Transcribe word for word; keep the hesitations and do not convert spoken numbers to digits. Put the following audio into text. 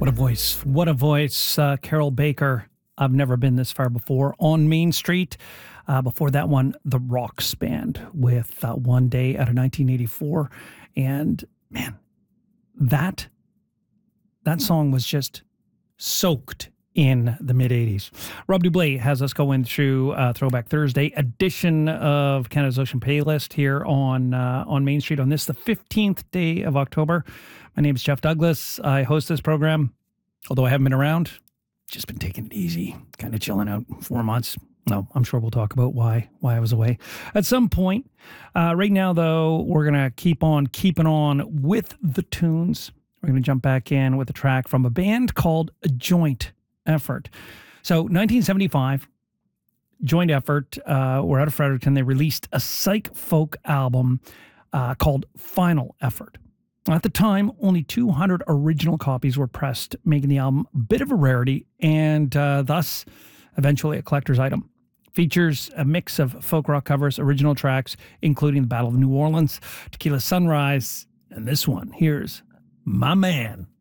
What a voice. What a voice. Uh, Carol Baker. I've never been this far before. On Main Street. Uh, before that one, The Rocks Band with uh, One Day out of nineteen eighty-four. And man, that, that song was just soaked in the mid-eighties. Rob Dublé has us going through uh, Throwback Thursday edition of Canada's Ocean Playlist here on uh, on Main Street on this, the fifteenth day of October. My name is Jeff Douglas. I host this program, although I haven't been around. Just been taking it easy, kind of chilling out four months. No, I'm sure we'll talk about why why I was away at some point. Uh, right now, though, we're going to keep on keeping on with the tunes. We're going to jump back in with a track from a band called A Joint Effort. So nineteen seventy-five, Joint Effort uh, were out of Fredericton. They released a psych folk album uh, called Final Effort. At the time, only two hundred original copies were pressed, making the album a bit of a rarity and uh, thus eventually a collector's item. Features a mix of folk rock covers, original tracks, including the Battle of New Orleans, Tequila Sunrise, and this one. Here's My Man.